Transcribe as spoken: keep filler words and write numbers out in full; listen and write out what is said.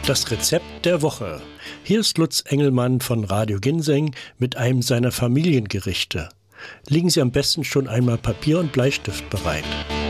Das Rezept der Woche. Hier ist Lutz Engelmann von Radio Ginseng mit einem seiner Familiengerichte. Legen Sie am besten schon einmal Papier und Bleistift bereit.